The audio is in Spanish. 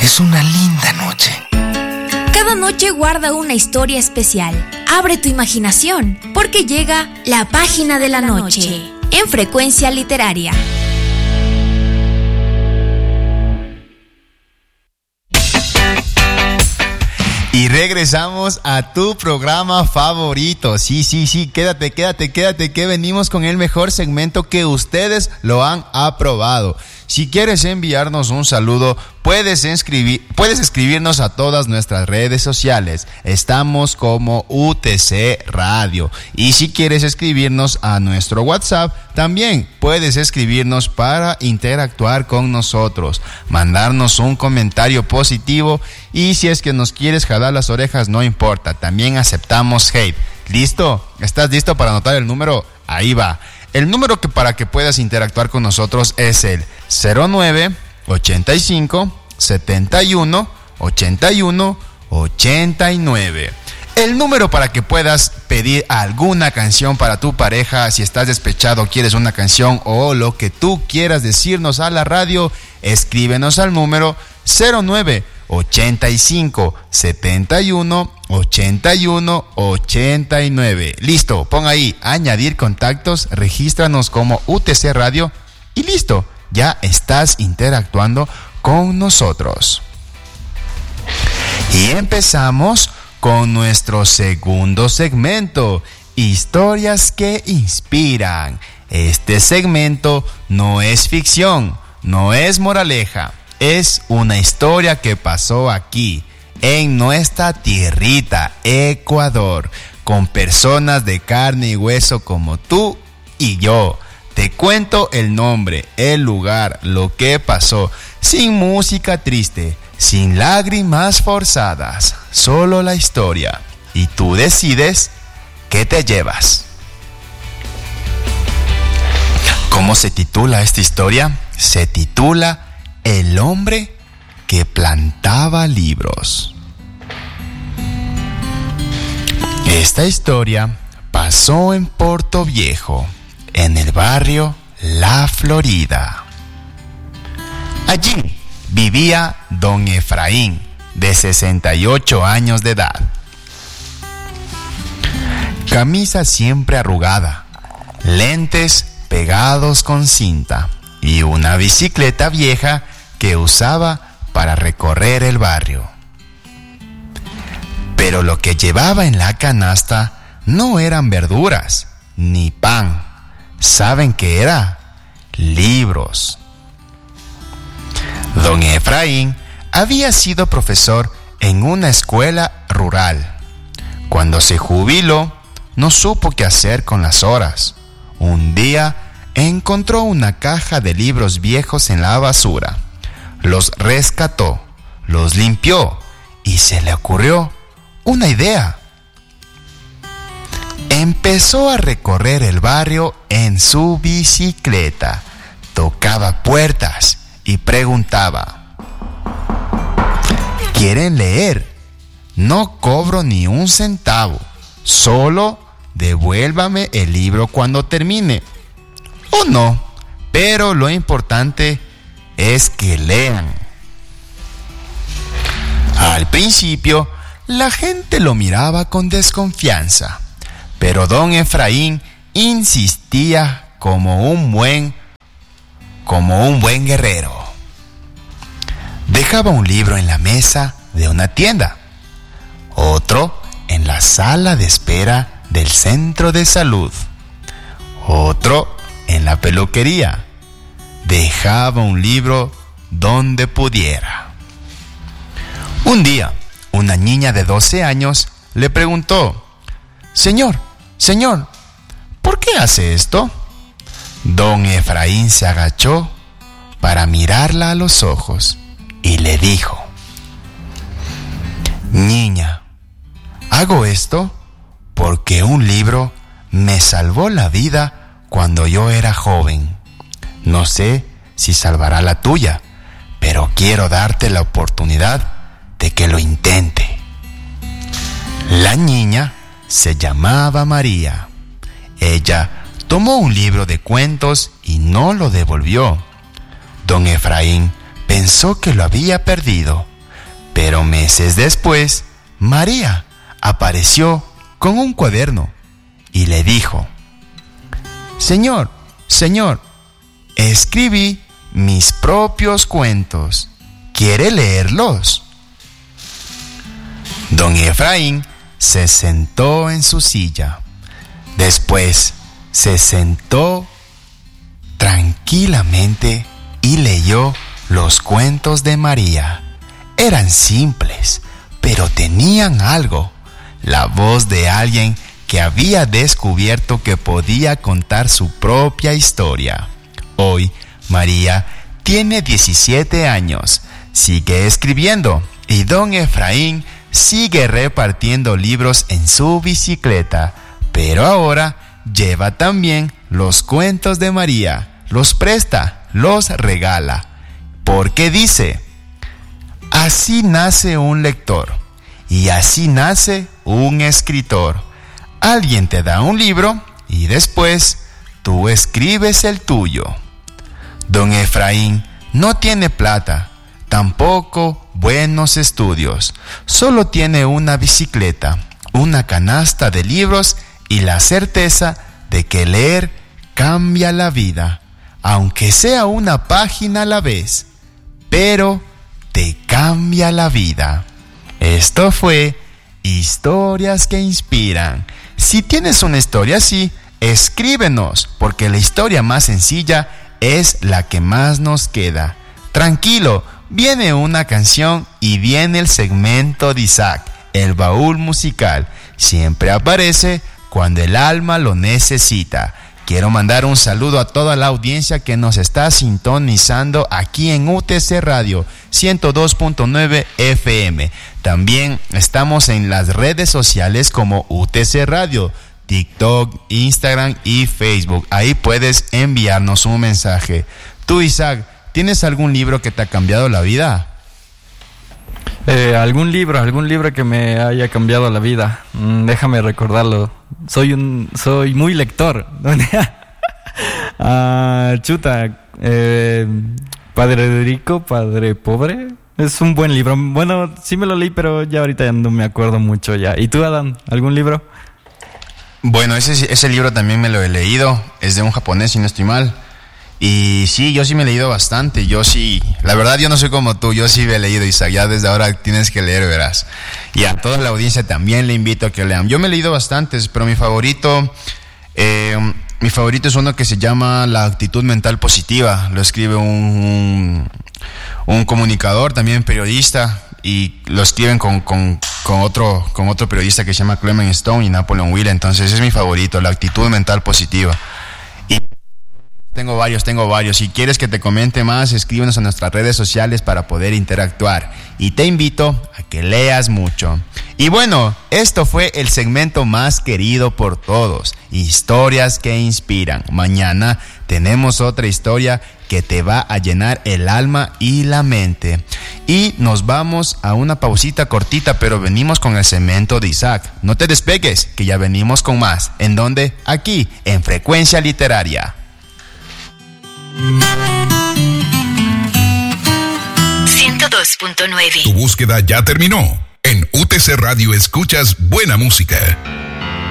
es una linda noche. Cada noche guarda una historia especial. Abre tu imaginación, porque llega La Página de la Noche, en Frecuencia Literaria. Y regresamos a tu programa favorito. Sí, quédate, que venimos con el mejor segmento que ustedes lo han aprobado. Si quieres enviarnos un saludo, puedes escribirnos a todas nuestras redes sociales. Estamos como UTC Radio. Y si quieres escribirnos a nuestro WhatsApp, también puedes escribirnos para interactuar con nosotros, mandarnos un comentario positivo, y si es que nos quieres jalar las orejas, no importa, también aceptamos hate. ¿Listo? ¿Estás listo para anotar el número? Ahí va. El número para que puedas interactuar con nosotros es el 09 85 71 81 89. El número para que puedas pedir alguna canción para tu pareja, si estás despechado, quieres una canción o lo que tú quieras decirnos a la radio, escríbenos al número 09 85 71 81 89. Listo, pon ahí añadir contactos, regístranos como UTC Radio y listo, ya estás interactuando con nosotros. Y empezamos con nuestro segundo segmento, historias que inspiran. Este segmento no es ficción, no es moraleja. Es una historia que pasó aquí, en nuestra tierrita, Ecuador, con personas de carne y hueso como tú y yo. Te cuento el nombre, el lugar, lo que pasó, sin música triste, sin lágrimas forzadas, solo la historia. Y tú decides qué te llevas. ¿Cómo se titula esta historia? Se titula El hombre que plantaba libros. Esta historia pasó en Puerto Viejo, en el barrio La Florida. Allí vivía don Efraín, de 68 años de edad. Camisa siempre arrugada, lentes pegados con cinta y una bicicleta vieja que usaba para recorrer el barrio. Pero lo que llevaba en la canasta no eran verduras ni pan. ¿Saben qué era? Libros. Don Efraín había sido profesor en una escuela rural. Cuando se jubiló, no supo qué hacer con las horas. Un día encontró una caja de libros viejos en la basura. Los rescató, los limpió y se le ocurrió una idea. Empezó a recorrer el barrio en su bicicleta. Tocaba puertas y preguntaba: ¿quieren leer? No cobro ni un centavo. Solo devuélvame el libro cuando termine. O no, pero lo importante es que lean. Al principio, la gente lo miraba con desconfianza, pero don Efraín insistía como un buen guerrero. Dejaba un libro en la mesa de una tienda, otro en la sala de espera del centro de salud, otro en la peluquería. Dejaba un libro donde pudiera. Un día, una niña de 12 años le preguntó: Señor, ¿por qué hace esto? Don Efraín se agachó para mirarla a los ojos y le dijo: Niña, hago esto porque un libro me salvó la vida cuando yo era joven. No sé si salvará la tuya, pero quiero darte la oportunidad de que lo intente. La niña se llamaba María. Ella tomó un libro de cuentos y no lo devolvió. Don Efraín pensó que lo había perdido, Pero meses después, María apareció con un cuaderno y le dijo: Señor, escribí mis propios cuentos. ¿Quiere leerlos? Don Efraín se sentó en su silla. Después se sentó tranquilamente y leyó los cuentos de María. Eran simples, pero tenían algo. La voz de alguien que había descubierto que podía contar su propia historia. Hoy, María tiene 17 años, sigue escribiendo y don Efraín sigue repartiendo libros en su bicicleta, pero ahora lleva también los cuentos de María, los presta, los regala, porque dice: así nace un lector y así nace un escritor. Alguien te da un libro y después tú escribes el tuyo. Don Efraín no tiene plata, tampoco buenos estudios. Solo tiene una bicicleta, una canasta de libros y la certeza de que leer cambia la vida, aunque sea una página a la vez, pero te cambia la vida. Esto fue Historias que Inspiran. Si tienes una historia así, escríbenos, porque la historia más sencilla es la que más nos queda. Tranquilo, viene una canción y viene el segmento de Isaac, el baúl musical. Siempre aparece cuando el alma lo necesita. Quiero mandar un saludo a toda la audiencia que nos está sintonizando aquí en UTC Radio 102.9 FM. También estamos en las redes sociales como UTC Radio, TikTok, Instagram y Facebook. Ahí puedes enviarnos un mensaje. Tú, Isaac, ¿tienes algún libro que te ha cambiado la vida? Algún libro que me haya cambiado la vida. Déjame recordarlo. Soy muy lector. Padre rico, padre pobre. Es un buen libro. Bueno, sí me lo leí, pero ya ahorita ya no me acuerdo mucho ya. ¿Y tú, Adam? ¿Algún libro? Bueno, ese libro también me lo he leído. Es de un japonés, si no estoy mal. Y sí, yo sí me he leído bastante. Yo sí, la verdad yo no soy como tú. Yo sí me he leído, Isaac. Ya desde ahora tienes que leer, verás. Y a toda la audiencia también le invito a que lean. Yo me he leído bastantes, pero mi favorito es uno que se llama La actitud mental positiva. Lo escribe un comunicador, también periodista, y lo escriben con otro periodista que se llama Clement Stone y Napoleon Hill. Entonces ese es mi favorito, La actitud mental positiva. Y tengo varios. Si quieres que te comente más, escríbenos a nuestras redes sociales para poder interactuar. Y te invito a que leas mucho. Y bueno, esto fue el segmento más querido por todos, Historias que Inspiran. Mañana tenemos otra historia que te va a llenar el alma y la mente. Y nos vamos a una pausita cortita, pero venimos con el segmento de Isaac. No te despegues, que ya venimos con más. ¿En dónde? Aquí, en Frecuencia Literaria. 102.9. Tu búsqueda ya terminó. En UTC Radio escuchas buena música.